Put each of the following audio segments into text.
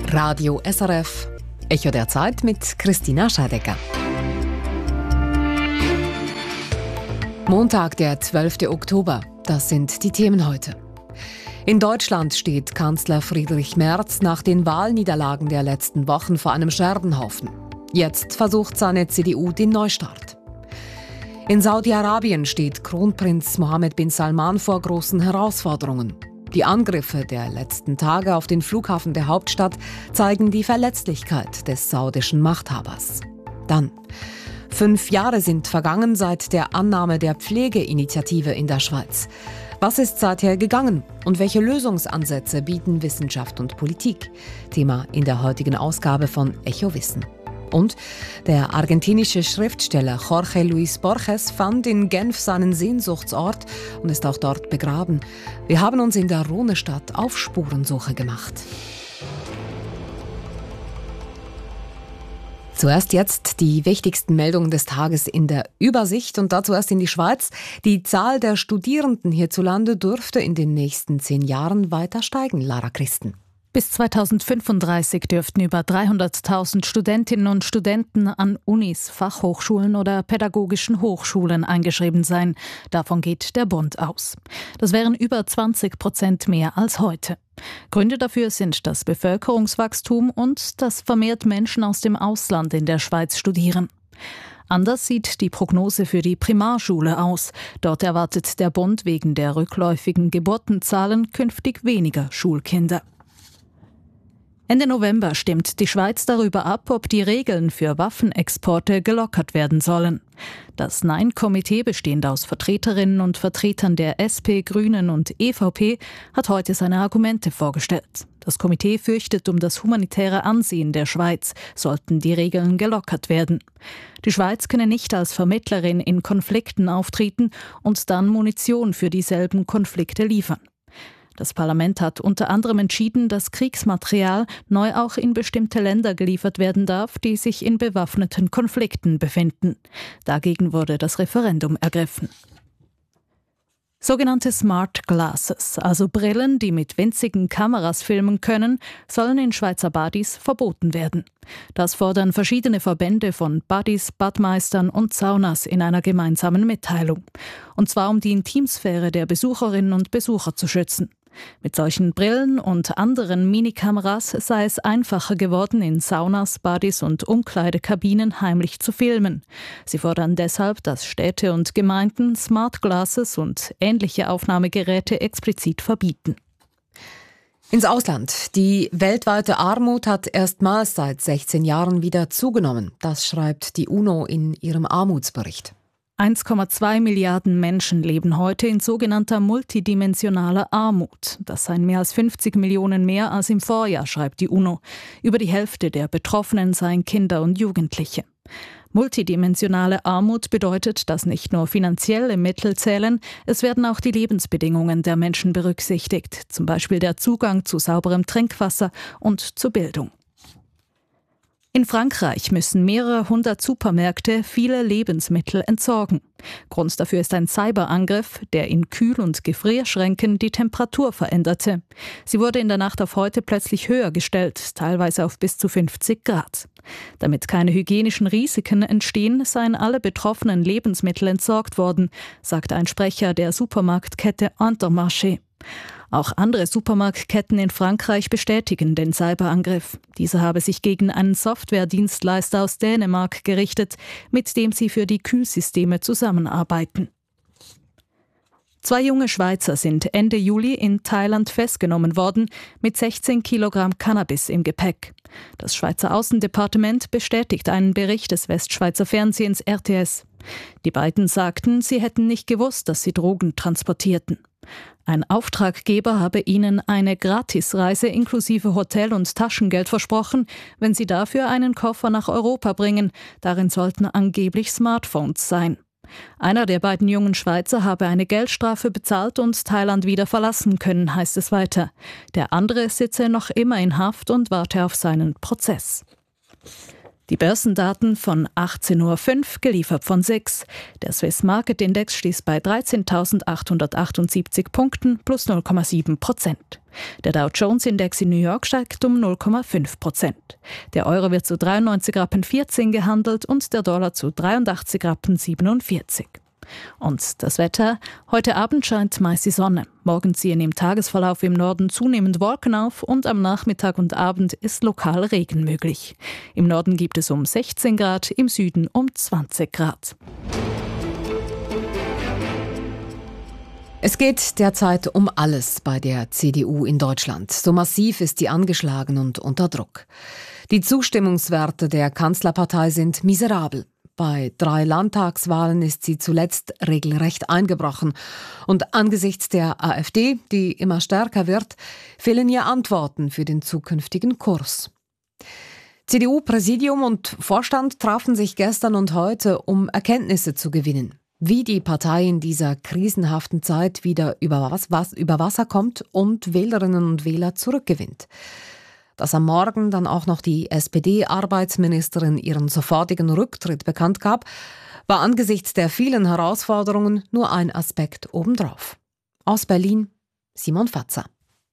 Radio SRF, Echo der Zeit mit Christina Scheidecker. Montag, der 12. Oktober. Das sind die Themen heute. In Deutschland steht Kanzler Friedrich Merz nach den Wahlniederlagen der letzten Wochen vor einem Scherbenhaufen. Jetzt versucht seine CDU den Neustart. In Saudi-Arabien steht Kronprinz Mohammed bin Salman vor großen Herausforderungen. Die Angriffe der letzten Tage auf den Flughafen der Hauptstadt zeigen die Verletzlichkeit des saudischen Machthabers. Dann: 5 Jahre sind vergangen seit der Annahme der Pflegeinitiative in der Schweiz. Was ist seither gegangen und welche Lösungsansätze bieten Wissenschaft und Politik? Thema in der heutigen Ausgabe von Echo Wissen. Und der argentinische Schriftsteller Jorge Luis Borges fand in Genf seinen Sehnsuchtsort und ist auch dort begraben. Wir haben uns in der Rhonestadt auf Spurensuche gemacht. Zuerst jetzt die wichtigsten Meldungen des Tages in der Übersicht und dazu erst in die Schweiz. Die Zahl der Studierenden hierzulande dürfte in den nächsten 10 Jahren weiter steigen, Lara Christen. Bis 2035 dürften über 300.000 Studentinnen und Studenten an Unis, Fachhochschulen oder pädagogischen Hochschulen eingeschrieben sein. Davon geht der Bund aus. Das wären über 20% mehr als heute. Gründe dafür sind das Bevölkerungswachstum und dass vermehrt Menschen aus dem Ausland in der Schweiz studieren. Anders sieht die Prognose für die Primarschule aus. Dort erwartet der Bund wegen der rückläufigen Geburtenzahlen künftig weniger Schulkinder. Ende November stimmt die Schweiz darüber ab, ob die Regeln für Waffenexporte gelockert werden sollen. Das Nein-Komitee, bestehend aus Vertreterinnen und Vertretern der SP, Grünen und EVP, hat heute seine Argumente vorgestellt. Das Komitee fürchtet um das humanitäre Ansehen der Schweiz, sollten die Regeln gelockert werden. Die Schweiz könne nicht als Vermittlerin in Konflikten auftreten und dann Munition für dieselben Konflikte liefern. Das Parlament hat unter anderem entschieden, dass Kriegsmaterial neu auch in bestimmte Länder geliefert werden darf, die sich in bewaffneten Konflikten befinden. Dagegen wurde das Referendum ergriffen. Sogenannte Smart Glasses, also Brillen, die mit winzigen Kameras filmen können, sollen in Schweizer Badis verboten werden. Das fordern verschiedene Verbände von Badis, Badmeistern und Saunas in einer gemeinsamen Mitteilung. Und zwar um die Intimsphäre der Besucherinnen und Besucher zu schützen. Mit solchen Brillen und anderen Minikameras sei es einfacher geworden, in Saunas, Badis und Umkleidekabinen heimlich zu filmen. Sie fordern deshalb, dass Städte und Gemeinden Smart Glasses und ähnliche Aufnahmegeräte explizit verbieten. Ins Ausland. Die weltweite Armut hat erstmals seit 16 Jahren wieder zugenommen. Das schreibt die UNO in ihrem Armutsbericht. 1,2 Milliarden Menschen leben heute in sogenannter multidimensionaler Armut. Das seien mehr als 50 Millionen mehr als im Vorjahr, schreibt die UNO. Über die Hälfte der Betroffenen seien Kinder und Jugendliche. Multidimensionale Armut bedeutet, dass nicht nur finanzielle Mittel zählen, es werden auch die Lebensbedingungen der Menschen berücksichtigt, zum Beispiel der Zugang zu sauberem Trinkwasser und zu Bildung. In Frankreich müssen mehrere hundert Supermärkte viele Lebensmittel entsorgen. Grund dafür ist ein Cyberangriff, der in Kühl- und Gefrierschränken die Temperatur veränderte. Sie wurde in der Nacht auf heute plötzlich höher gestellt, teilweise auf bis zu 50 Grad. Damit keine hygienischen Risiken entstehen, seien alle betroffenen Lebensmittel entsorgt worden, sagt ein Sprecher der Supermarktkette Intermarché. Auch andere Supermarktketten in Frankreich bestätigen den Cyberangriff. Dieser habe sich gegen einen Softwaredienstleister aus Dänemark gerichtet, mit dem sie für die Kühlsysteme zusammenarbeiten. 2 junge Schweizer sind Ende Juli in Thailand festgenommen worden, mit 16 Kilogramm Cannabis im Gepäck. Das Schweizer Außendepartement bestätigt einen Bericht des Westschweizer Fernsehens RTS. Die beiden sagten, sie hätten nicht gewusst, dass sie Drogen transportierten. Ein Auftraggeber habe ihnen eine Gratisreise inklusive Hotel und Taschengeld versprochen, wenn sie dafür einen Koffer nach Europa bringen. Darin sollten angeblich Smartphones sein. Einer der beiden jungen Schweizer habe eine Geldstrafe bezahlt und Thailand wieder verlassen können, heißt es weiter. Der andere sitze noch immer in Haft und warte auf seinen Prozess. Die Börsendaten von 18:05 Uhr, geliefert von SIX. Der Swiss Market Index schließt bei 13.878 Punkten plus 0,7%. Der Dow Jones Index in New York steigt um 0,5%. Der Euro wird zu 93,14 Rappen gehandelt und der Dollar zu 83,47 Rappen. Und das Wetter? Heute Abend scheint meist die Sonne. Morgen ziehen im Tagesverlauf im Norden zunehmend Wolken auf und am Nachmittag und Abend ist lokal Regen möglich. Im Norden gibt es um 16 Grad, im Süden um 20 Grad. Es geht derzeit um alles bei der CDU in Deutschland. So massiv ist sie angeschlagen und unter Druck. Die Zustimmungswerte der Kanzlerpartei sind miserabel. Bei 3 Landtagswahlen ist sie zuletzt regelrecht eingebrochen. Und angesichts der AfD, die immer stärker wird, fehlen ihr Antworten für den zukünftigen Kurs. CDU-Präsidium und Vorstand trafen sich gestern und heute, um Erkenntnisse zu gewinnen. Wie die Partei in dieser krisenhaften Zeit wieder über Wasser kommt und Wählerinnen und Wähler zurückgewinnt. Dass am Morgen dann auch noch die SPD-Arbeitsministerin ihren sofortigen Rücktritt bekannt gab, war angesichts der vielen Herausforderungen nur ein Aspekt obendrauf. Aus Berlin, Simon Fatzer.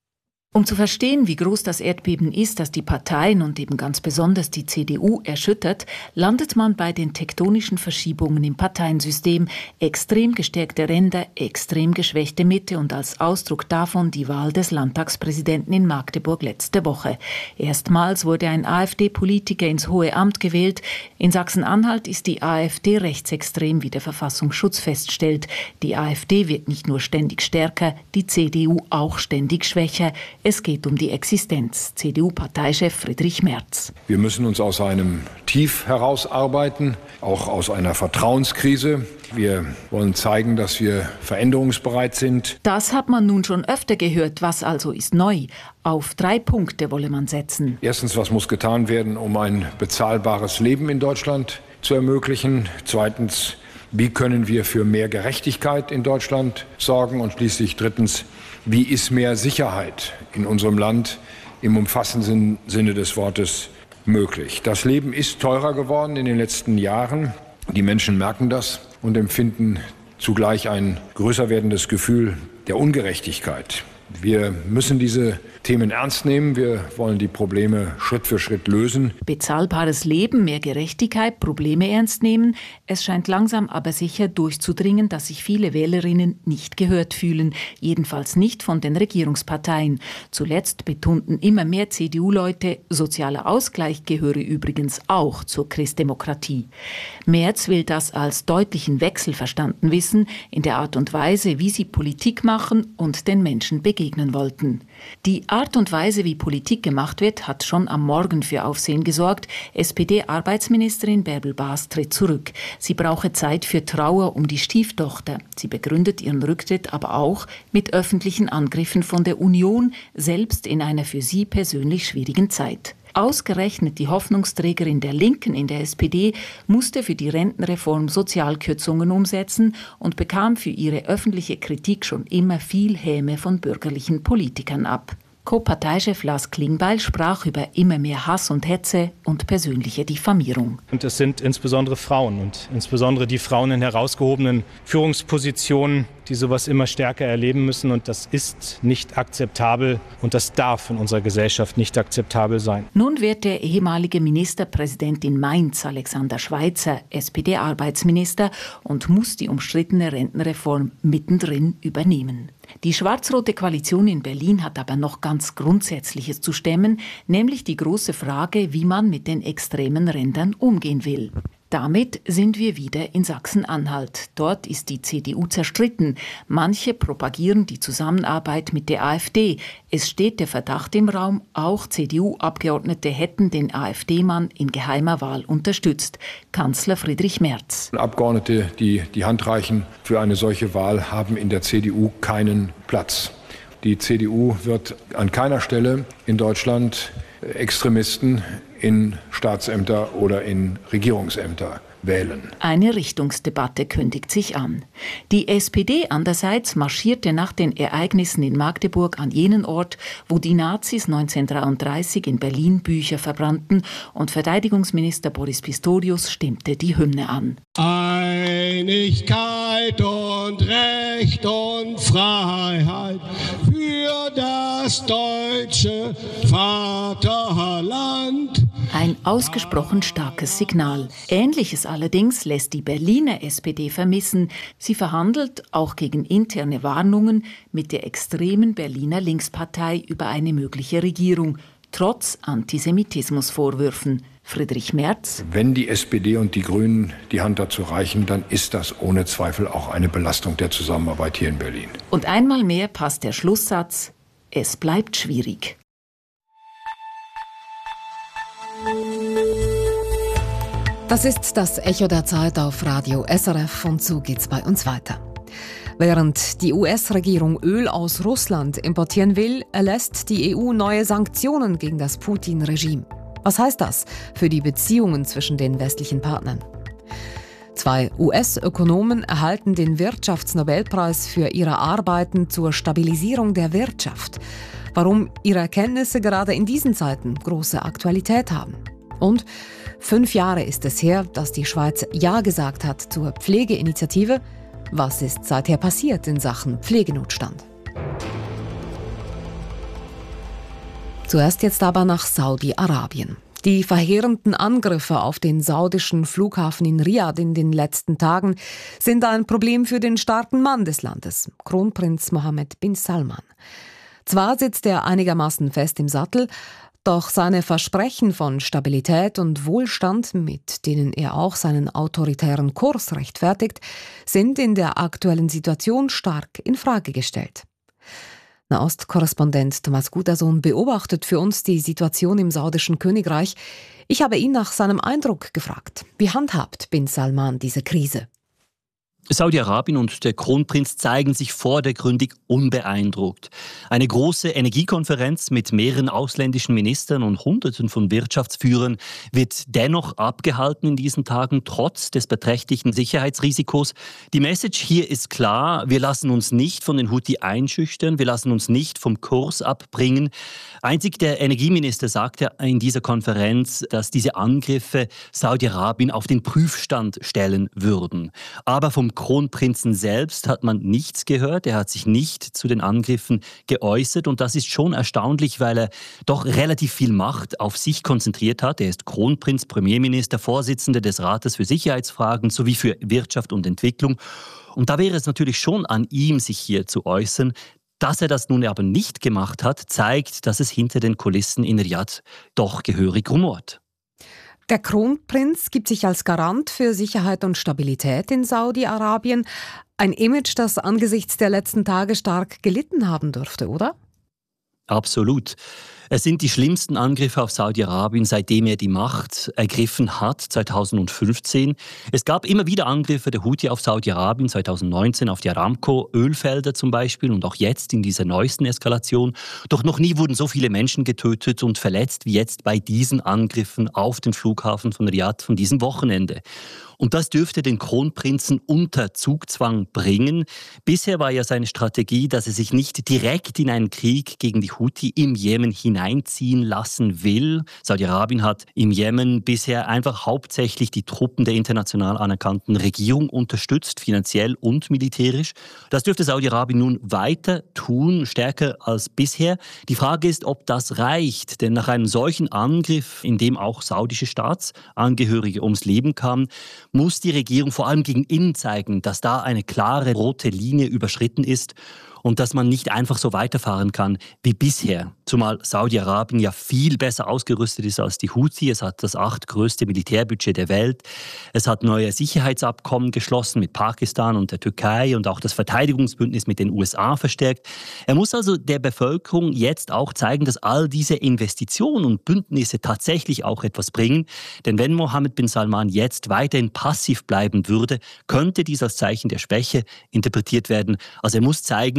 Um zu verstehen, wie groß das Erdbeben ist, das die Parteien und eben ganz besonders die CDU erschüttert, landet man bei den tektonischen Verschiebungen im Parteiensystem. Extrem gestärkte Ränder, extrem geschwächte Mitte und als Ausdruck davon die Wahl des Landtagspräsidenten in Magdeburg letzte Woche. Erstmals wurde ein AfD-Politiker ins hohe Amt gewählt. In Sachsen-Anhalt ist die AfD rechtsextrem, wie der Verfassungsschutz feststellt. Die AfD wird nicht nur ständig stärker, die CDU auch ständig schwächer. Es geht um die Existenz. CDU-Parteichef Friedrich Merz. Wir müssen uns aus einem Tief herausarbeiten, auch aus einer Vertrauenskrise. Wir wollen zeigen, dass wir veränderungsbereit sind. Das hat man nun schon öfter gehört. Was also ist neu? Auf 3 Punkte wolle man setzen. Erstens, was muss getan werden, um ein bezahlbares Leben in Deutschland zu ermöglichen? Zweitens, wie können wir für mehr Gerechtigkeit in Deutschland sorgen? Und schließlich drittens, wie ist mehr Sicherheit in unserem Land im umfassenden Sinne des Wortes möglich? Das Leben ist teurer geworden in den letzten Jahren. Die Menschen merken das und empfinden zugleich ein größer werdendes Gefühl der Ungerechtigkeit. Wir müssen diese Themen ernst nehmen. Wir wollen die Probleme Schritt für Schritt lösen. Bezahlbares Leben, mehr Gerechtigkeit, Probleme ernst nehmen. Es scheint langsam aber sicher durchzudringen, dass sich viele Wählerinnen nicht gehört fühlen. Jedenfalls nicht von den Regierungsparteien. Zuletzt betonten immer mehr CDU-Leute, sozialer Ausgleich gehöre übrigens auch zur Christdemokratie. Merz will das als deutlichen Wechsel verstanden wissen, in der Art und Weise, wie sie Politik machen und den Menschen begegnen wollten. Die Art und Weise, wie Politik gemacht wird, hat schon am Morgen für Aufsehen gesorgt. SPD-Arbeitsministerin Bärbel Baas tritt zurück. Sie brauche Zeit für Trauer um die Stieftochter. Sie begründet ihren Rücktritt aber auch mit öffentlichen Angriffen von der Union, selbst in einer für sie persönlich schwierigen Zeit. Ausgerechnet die Hoffnungsträgerin der Linken in der SPD musste für die Rentenreform Sozialkürzungen umsetzen und bekam für ihre öffentliche Kritik schon immer viel Häme von bürgerlichen Politikern ab. Co-Parteichef Lars Klingbeil sprach über immer mehr Hass und Hetze und persönliche Diffamierung. Und es sind insbesondere Frauen und insbesondere die Frauen in herausgehobenen Führungspositionen, die sowas immer stärker erleben müssen. Und das ist nicht akzeptabel und das darf in unserer Gesellschaft nicht akzeptabel sein. Nun wird der ehemalige Ministerpräsident in Mainz, Alexander Schweitzer, SPD-Arbeitsminister und muss die umstrittene Rentenreform mittendrin übernehmen. Die schwarz-rote Koalition in Berlin hat aber noch ganz Grundsätzliches zu stemmen, nämlich die große Frage, wie man mit den extremen Rändern umgehen will. Damit sind wir wieder in Sachsen-Anhalt. Dort ist die CDU zerstritten. Manche propagieren die Zusammenarbeit mit der AfD. Es steht der Verdacht im Raum, auch CDU-Abgeordnete hätten den AfD-Mann in geheimer Wahl unterstützt. Kanzler Friedrich Merz. Abgeordnete, die die Hand reichen für eine solche Wahl, haben in der CDU keinen Platz. Die CDU wird an keiner Stelle in Deutschland Extremisten in Staatsämter oder in Regierungsämter wählen. Eine Richtungsdebatte kündigt sich an. Die SPD andererseits marschierte nach den Ereignissen in Magdeburg an jenen Ort, wo die Nazis 1933 in Berlin Bücher verbrannten, und Verteidigungsminister Boris Pistorius stimmte die Hymne an. Einigkeit und Recht und Freiheit für das deutsche Vaterland. Ein ausgesprochen starkes Signal. Ähnliches allerdings lässt die Berliner SPD vermissen. Sie verhandelt, auch gegen interne Warnungen, mit der extremen Berliner Linkspartei über eine mögliche Regierung, trotz Antisemitismusvorwürfen. Friedrich Merz: Wenn die SPD und die Grünen die Hand dazu reichen, dann ist das ohne Zweifel auch eine Belastung der Zusammenarbeit hier in Berlin. Und einmal mehr passt der Schlusssatz: Es bleibt schwierig. Das ist das Echo der Zeit auf Radio SRF und so geht's bei uns weiter. Während die US-Regierung Öl aus Russland importieren will, erlässt die EU neue Sanktionen gegen das Putin-Regime. Was heißt das für die Beziehungen zwischen den westlichen Partnern? 2 US-Ökonomen erhalten den Wirtschaftsnobelpreis für ihre Arbeiten zur Stabilisierung der Wirtschaft. Warum ihre Erkenntnisse gerade in diesen Zeiten große Aktualität haben. Und 5 Jahre ist es her, dass die Schweiz Ja gesagt hat zur Pflegeinitiative. Was ist seither passiert in Sachen Pflegenotstand? Zuerst jetzt aber nach Saudi-Arabien. Die verheerenden Angriffe auf den saudischen Flughafen in Riad in den letzten Tagen sind ein Problem für den starken Mann des Landes, Kronprinz Mohammed bin Salman. Zwar sitzt er einigermaßen fest im Sattel, doch seine Versprechen von Stabilität und Wohlstand, mit denen er auch seinen autoritären Kurs rechtfertigt, sind in der aktuellen Situation stark in Frage gestellt. Nahost-Korrespondent Thomas Gutersohn beobachtet für uns die Situation im saudischen Königreich. Ich habe ihn nach seinem Eindruck gefragt. Wie handhabt bin Salman diese Krise? Saudi-Arabien und der Kronprinz zeigen sich vordergründig unbeeindruckt. Eine große Energiekonferenz mit mehreren ausländischen Ministern und Hunderten von Wirtschaftsführern wird dennoch abgehalten in diesen Tagen, trotz des beträchtlichen Sicherheitsrisikos. Die Message hier ist klar: Wir lassen uns nicht von den Houthi einschüchtern, wir lassen uns nicht vom Kurs abbringen. Einzig der Energieminister sagte in dieser Konferenz, dass diese Angriffe Saudi-Arabien auf den Prüfstand stellen würden. Aber vom Kronprinzen selbst hat man nichts gehört. Er hat sich nicht zu den Angriffen geäußert. Und das ist schon erstaunlich, weil er doch relativ viel Macht auf sich konzentriert hat. Er ist Kronprinz, Premierminister, Vorsitzender des Rates für Sicherheitsfragen sowie für Wirtschaft und Entwicklung. Und da wäre es natürlich schon an ihm, sich hier zu äußern. Dass er das nun aber nicht gemacht hat, zeigt, dass es hinter den Kulissen in Riad doch gehörig rumort. Der Kronprinz gibt sich als Garant für Sicherheit und Stabilität in Saudi-Arabien. Ein Image, das angesichts der letzten Tage stark gelitten haben dürfte, oder? Absolut. Es sind die schlimmsten Angriffe auf Saudi-Arabien, seitdem er die Macht ergriffen hat, 2015. Es gab immer wieder Angriffe der Houthi auf Saudi-Arabien, 2019 auf die Aramco-Ölfelder zum Beispiel und auch jetzt in dieser neuesten Eskalation. Doch noch nie wurden so viele Menschen getötet und verletzt wie jetzt bei diesen Angriffen auf den Flughafen von Riad von diesem Wochenende. Und das dürfte den Kronprinzen unter Zugzwang bringen. Bisher war ja seine Strategie, dass er sich nicht direkt in einen Krieg gegen die Houthi im Jemen hineinziehen lassen will. Saudi-Arabien hat im Jemen bisher einfach hauptsächlich die Truppen der international anerkannten Regierung unterstützt, finanziell und militärisch. Das dürfte Saudi-Arabien nun weiter tun, stärker als bisher. Die Frage ist, ob das reicht, denn nach einem solchen Angriff, in dem auch saudische Staatsangehörige ums Leben kamen, muss die Regierung vor allem gegen innen zeigen, dass da eine klare rote Linie überschritten ist und dass man nicht einfach so weiterfahren kann wie bisher. Zumal Saudi-Arabien ja viel besser ausgerüstet ist als die Houthi. Es hat das 8. größte Militärbudget der Welt. Es hat neue Sicherheitsabkommen geschlossen mit Pakistan und der Türkei und auch das Verteidigungsbündnis mit den USA verstärkt. Er muss also der Bevölkerung jetzt auch zeigen, dass all diese Investitionen und Bündnisse tatsächlich auch etwas bringen. Denn wenn Mohammed bin Salman jetzt weiterhin passiv bleiben würde, könnte dies als Zeichen der Schwäche interpretiert werden. Also er muss zeigen,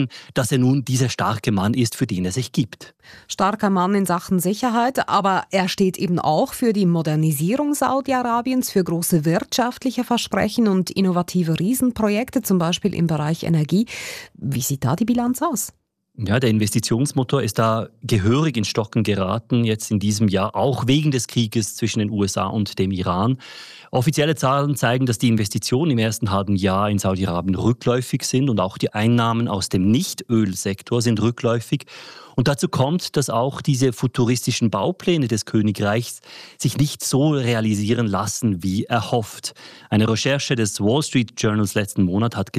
zeigen, dass er nun dieser starke Mann ist, für den er sich gibt. Starker Mann in Sachen Sicherheit, aber er steht eben auch für die Modernisierung Saudi-Arabiens, für große wirtschaftliche Versprechen und innovative Riesenprojekte, zum Beispiel im Bereich Energie. Wie sieht da die Bilanz aus? Ja, der Investitionsmotor ist da gehörig ins Stocken geraten, jetzt in diesem Jahr, auch wegen des Krieges zwischen den USA und dem Iran. Offizielle Zahlen zeigen, dass die Investitionen im ersten halben Jahr in Saudi-Arabien rückläufig sind und auch die Einnahmen aus dem Nicht-Ölsektor sind rückläufig. Und dazu kommt, dass auch diese futuristischen Baupläne des Königreichs sich nicht so realisieren lassen, wie erhofft. Eine Recherche des Wall Street Journals letzten Monat hat